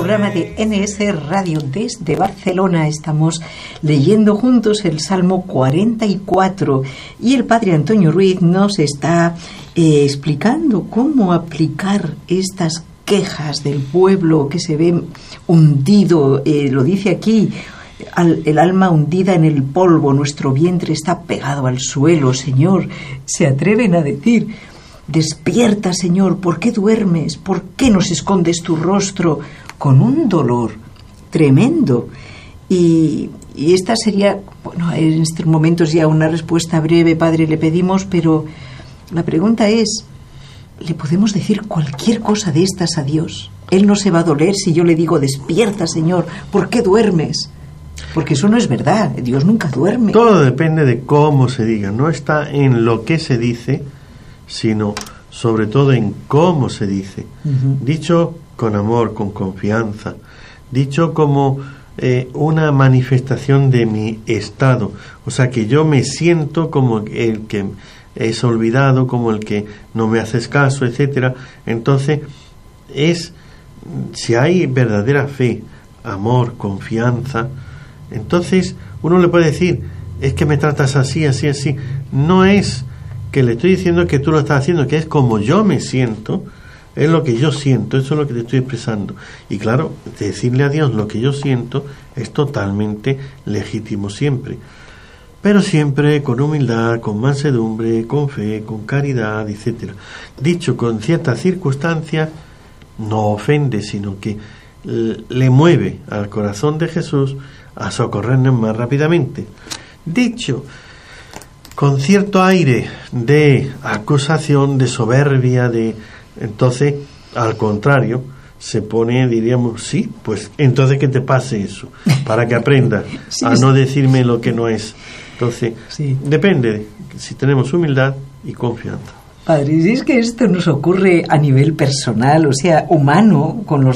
programa de NS Radio desde Barcelona. Estamos leyendo juntos el Salmo 44 y el Padre Antonio Ruiz nos está explicando cómo aplicar estas quejas del pueblo que se ve hundido, lo dice aquí, el alma hundida en el polvo, nuestro vientre está pegado al suelo, Señor. Se atreven a decir: despierta, Señor, ¿por qué duermes? ¿Por qué nos escondes tu rostro? Con un dolor tremendo. Y esta sería, bueno, en estos momentos ya una respuesta breve, Padre, le pedimos, pero la pregunta es, ¿le podemos decir cualquier cosa de estas a Dios? Él no se va a doler si yo le digo: despierta, Señor, ¿por qué duermes? Porque eso no es verdad, Dios nunca duerme. Todo depende de cómo se diga, no está en lo que se dice, sino sobre todo en cómo se dice. Dicho con amor, con confianza, dicho como una manifestación de mi estado, o sea, que yo me siento como el que es olvidado, como el que no me haces caso, etcétera. Entonces, si hay verdadera fe, amor, confianza, entonces uno le puede decir: es que me tratas así, así, así. No es que le estoy diciendo que tú lo estás haciendo, que es como yo me siento, es lo que yo siento, eso es lo que te estoy expresando. Y claro, decirle a Dios lo que yo siento es totalmente legítimo siempre, pero siempre con humildad, con mansedumbre, con fe, con caridad, etcétera. Dicho con ciertas circunstancias, no ofende, sino que le mueve al corazón de Jesús a socorrernos más rápidamente. Dicho con cierto aire de acusación, de soberbia, entonces, al contrario, se pone, diríamos, sí, pues entonces que te pase eso, para que aprendas a no decirme lo que no es. Entonces, depende si tenemos humildad y confianza. Padre, si es que esto nos ocurre a nivel personal, o sea, humano, con los